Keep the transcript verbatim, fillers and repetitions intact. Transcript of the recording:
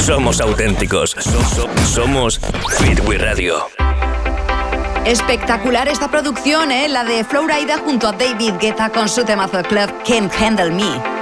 somos auténticos. Somos Fit We Radio. Espectacular esta producción, ¿eh? La de Flo Rida junto a David Guetta con su temazo Club Can't Handle Me.